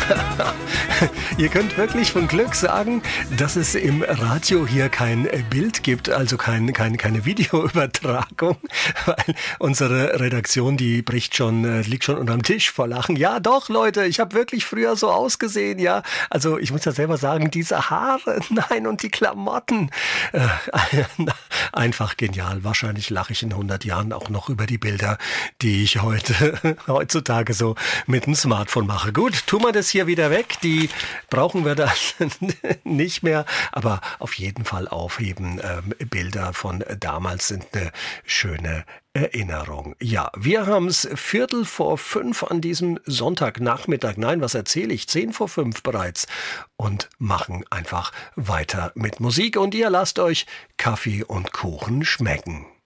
Ihr könnt wirklich von Glück sagen, dass es im Radio hier kein Bild gibt, also keine Videoübertragung, weil unsere Redaktion, die liegt schon unterm Tisch vor Lachen. Ja, doch, Leute, ich habe wirklich früher so ausgesehen, ja. Also ich muss ja selber sagen, diese Haare, nein, und die Klamotten. Einfach genial. Wahrscheinlich lache ich in 100 Jahren auch noch über die Bilder, die ich heutzutage so mit dem Smartphone mache. Gut, tun wir das hier wieder weg. Die brauchen wir da nicht mehr, aber auf jeden Fall aufheben. Bilder von damals sind eine schöne Erinnerung. Ja, wir haben es 4:45 an diesem Sonntagnachmittag. Nein, was erzähle ich? 4:10 bereits. Und machen einfach weiter mit Musik. Und ihr lasst euch Kaffee und Kuchen schmecken.